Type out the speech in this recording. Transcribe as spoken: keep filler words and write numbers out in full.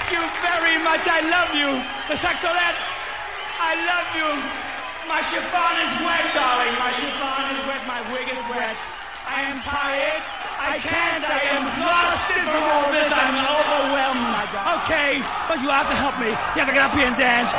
you very much. I love you. The saxolettes, I love you. My chiffon is wet, darling. My chiffon is wet. My wig is wet. I am tired. I can't. I am exhausted from all this. I'm overwhelmed, my God. Okay, but you have to help me. You have to get up here and dance.